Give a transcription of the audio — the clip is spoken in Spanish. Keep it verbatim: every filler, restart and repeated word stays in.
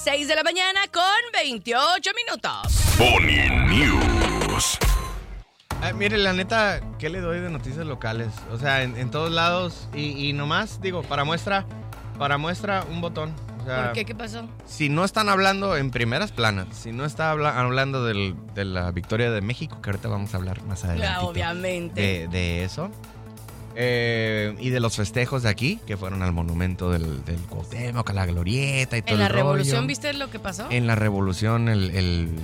seis de la mañana con veintiocho minutos. Pony News. Ay, mire, la neta, ¿qué le doy de noticias locales? O sea, en, en todos lados. Y, y nomás, digo, para muestra, para muestra, un botón. O sea, ¿Por qué? ¿Qué pasó? Si no están hablando en primeras planas, si no está habla- hablando del, de la victoria de México, que ahorita vamos a hablar más adelante. Obviamente. De, de eso. Eh, y de los festejos de aquí, que fueron al monumento del, del Cuauhtémoc, a la Glorieta y todo ¿En la el rollo. revolución viste lo que pasó? En la revolución, el, el